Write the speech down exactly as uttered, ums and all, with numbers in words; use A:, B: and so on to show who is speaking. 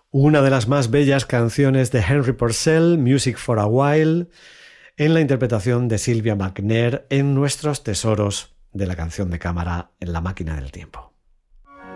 A: Una de las más bellas canciones de Henry Purcell, Music for a While, en la interpretación de Sylvia McNair en Nuestros Tesoros de la canción de cámara en La Máquina del Tiempo.